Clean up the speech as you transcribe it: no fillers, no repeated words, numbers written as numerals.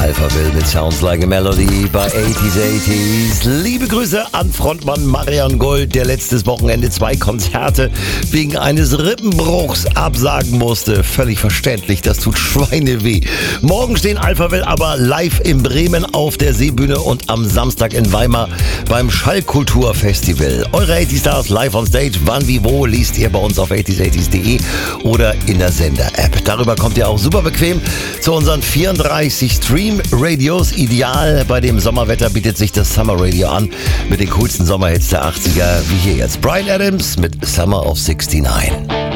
Alphaville mit Sounds Like a Melody bei 80s. Liebe Grüße an Frontmann Marian Gold, der letztes Wochenende 2 Konzerte wegen eines Rippenbruchs absagen musste. Völlig verständlich, das tut Schweineweh. Morgen stehen Alphaville aber live in Bremen auf der Seebühne und am Samstag in Weimar beim Schallkulturfestival. Eure 80 Stars live on stage. Wann, wie, wo liest ihr bei uns auf 80s80s.de oder in der Sender-App. Darüber kommt ihr auch super bequem zu unseren 34 Stream-Radios. Ideal bei dem Sommerwetter bietet sich das Summer Radio an mit den coolsten Sommerhits der 80er, wie hier jetzt Bryan Adams mit Summer of '69.